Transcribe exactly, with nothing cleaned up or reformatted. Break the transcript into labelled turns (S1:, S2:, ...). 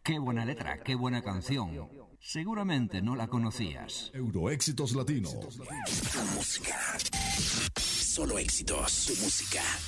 S1: Qué buena letra, qué buena canción. Seguramente no la conocías.
S2: Euroéxitos Latinos.
S3: Tu música. Solo éxitos. Tu música.